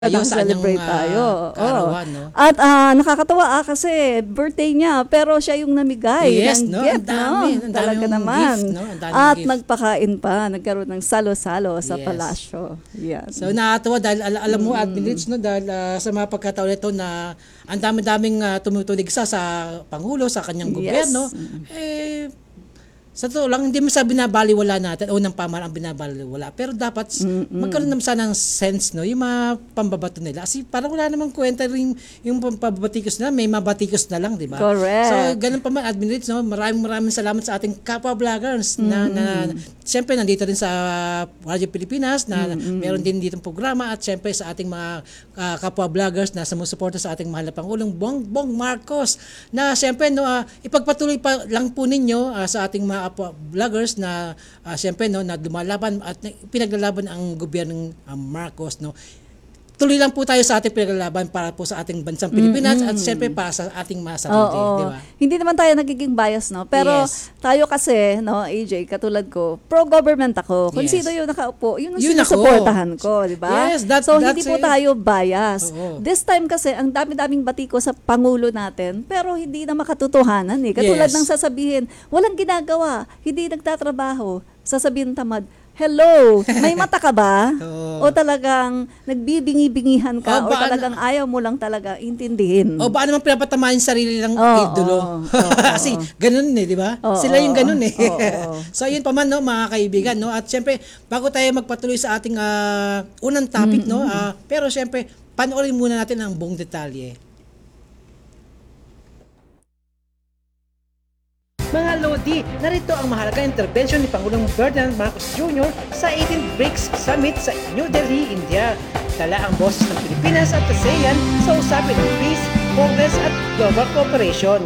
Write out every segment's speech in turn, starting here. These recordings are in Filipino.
Ayun sa kanyang Celebrate tayo. Oo. kaarawan, no? At nakakatawa kasi birthday niya pero siya yung namigay Yes, ng no? gift, Ang dami. no? Ang dami Talaga yung naman. gift, no? Ang dami At gift. nagpakain pa, nagkaroon ng salo-salo sa Yes. palasyo. Yan. So nakakatawa dahil alam mo Admin Rich, no, dahil sa mga pagkataon ito na ang dami-daming tumutulig sa Pangulo, sa kanyang Yes. gobyerno, sa totoo lang, hindi mo sa binabaliwala natin o ng pamahalaan binabaliwala. Pero dapat magkaroon naman sana ng sense, no, yung mga pambabato nila. Kasi parang wala namang kwenta rin yung pambabatikos nila. May mabatikos na lang, di ba? Correct. So, ganun pa man, Admin Rich, no, maraming salamat sa ating kapwa vloggers na siyempre nandito rin sa Radyo Pilipinas na meron din ditong programa at siyempre sa ating mga kapwa vloggers na sumusuporta sa ating mahal na Pangulong Bongbong Marcos na siyempre no, ipagpatuloy pa lang po ninyo sa ating mga vloggers na siyempre no, na lumalaban at pinaglalaban ang gobyernong Marcos, no. Tuloy lang po tayo sa ating pinaglalaban para po sa ating bansang Pilipinas at siyempre para sa ating mga sarili, di ba? Hindi naman tayo nagiging bias, no? Pero Yes. tayo kasi, no, AJ, katulad ko, pro-government ako. Kung Yes. sino yung nakaupo, yun ang Yun ako. sinusuportahan ko, di ba? Yes, so, that's hindi po it. tayo bias. Oo. This time kasi, ang dami-daming batiko sa Pangulo natin, pero hindi na makatotohanan, eh. Katulad Yes. ng sasabihin, walang ginagawa, hindi nagtatrabaho, sasabihin tamad, hello, may mata ka ba? Oo. O talagang nagbibingi-bingihan ka, O o ba- talagang ayaw mo lang talaga intindihin. O ba naman pinapatamaan yung sarili ng Oo, idolo? oo, Kasi ganun eh, di ba? Oo, Sila yung ganun eh. oo. So ayun pa man no, mga kaibigan, no. At syempre, bago tayo magpatuloy sa ating unang topic, no, pero syempre, panoorin muna natin ang buong detalye. Mga Lodi, narito ang mahalagang intervention ni Pangulong Ferdinand Marcos Jr. sa 18th BRICS Summit sa New Delhi, India. Dala ang boses ng Pilipinas at ASEAN sa usapin ng peace, progress at global cooperation.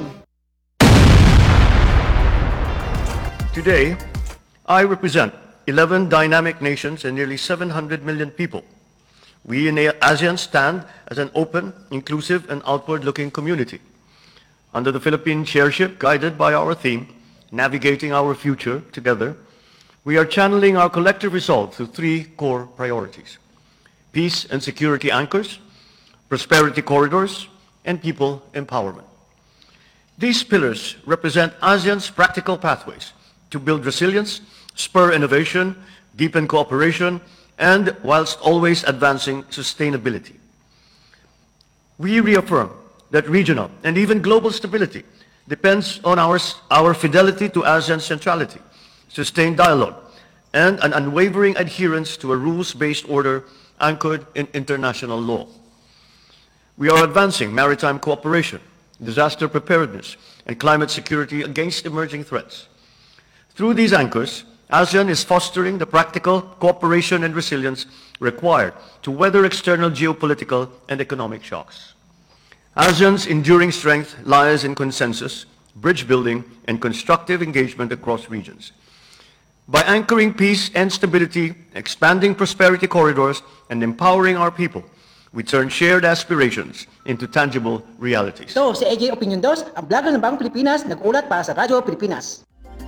Today, I represent 11 dynamic nations and nearly 700 million people. We in ASEAN stand as an open, inclusive, and outward-looking community. Under the Philippine chairship, guided by our theme, Navigating Our Future Together, we are channeling our collective resolve through three core priorities: peace and security anchors, prosperity corridors, and people empowerment. These pillars represent ASEAN's practical pathways to build resilience, spur innovation, deepen cooperation, and whilst always advancing sustainability. We reaffirm that regional and even global stability depends on our fidelity to ASEAN centrality, sustained dialogue, and an unwavering adherence to a rules-based order anchored in international law. We are advancing maritime cooperation, disaster preparedness, and climate security against emerging threats. Through these anchors, ASEAN is fostering the practical cooperation and resilience required to weather external geopolitical and economic shocks. ASEAN's enduring strength lies in consensus, bridge building, and constructive engagement across regions. By anchoring peace and stability, expanding prosperity corridors, and empowering our people, we turn shared aspirations into tangible realities. Ito si AJ Opinion Dos, ang vlogger ng Bangong Pilipinas, nag-ulat para sa Radyo Pilipinas.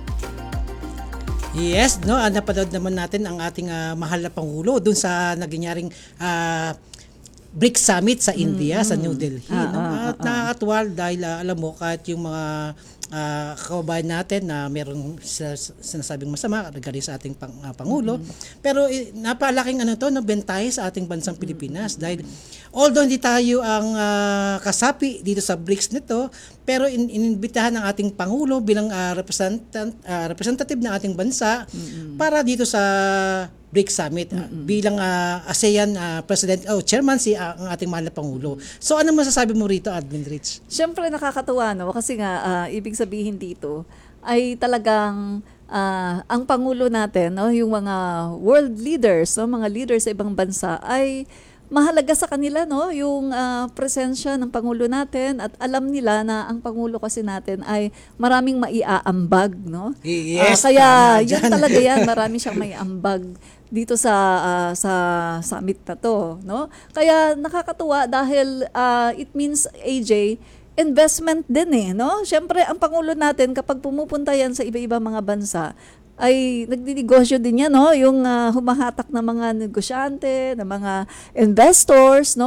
Yes, no, napanood naman natin ang ating mahal na Pangulo dun sa nagingyaring BRICS Summit sa India, sa New Delhi. No? At nakakatuwa dahil alam mo, kahit yung mga kababayan natin na merong sinasabing masama regarding sa ating Pangulo, pero napalaking no, bentahe sa ating bansang Pilipinas dahil although hindi tayo ang kasapi dito sa BRICS nito, pero inimbitahan ng ating Pangulo bilang representative ng ating bansa para dito sa BRICS Summit bilang ASEAN President Chairman ang ating mahal na Pangulo. So ano masasabi mo rito, Admin Rich? Siyempre nakakatuwa, no? Kasi nga ibig sabihin dito ay talagang ang Pangulo natin, no, yung mga world leaders, no, mga leaders sa ibang bansa ay mahalaga sa kanila, no, yung presensya ng Pangulo natin at alam nila na ang Pangulo kasi natin ay maraming maiaambag, no? Yes, kaya tama yun dyan. talaga yan, marami siyang maiambag dito sa summit na to, no? Kaya nakakatuwa dahil it means, AJ, investment din no? Siyempre ang Pangulo natin kapag pumupunta yan sa iba-iba mga bansa, ay nagdinegosyo din yan, no? Yung humahatak ng mga negosyante, ng mga investors, no?